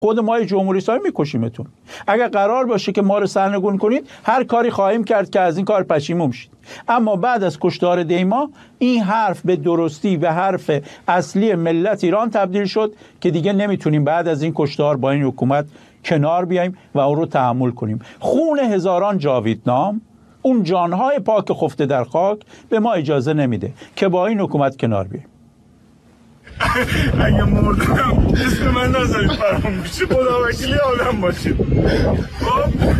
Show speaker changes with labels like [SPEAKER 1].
[SPEAKER 1] خود ما جمهوری اسلامی میکشیمتون. اگر قرار باشه که ما رو سرنگون کنید هر کاری خواهیم کرد که از این کار پشیمون شید. اما بعد از کشتار دیما این حرف به درستی و حرف اصلی ملت ایران تبدیل شد که دیگه نمیتونیم بعد از این کشتار با این حکومت کنار بیاییم و اون رو تحمل کنیم. خون هزاران جاویدنام، اون جانهای پاک خفته در خاک به ما اجازه نمیده که با این حکومت کنار بیاییم.
[SPEAKER 2] اگه مردم اسم من نذارید برام میشه، خدا وکیلی آدم باشید.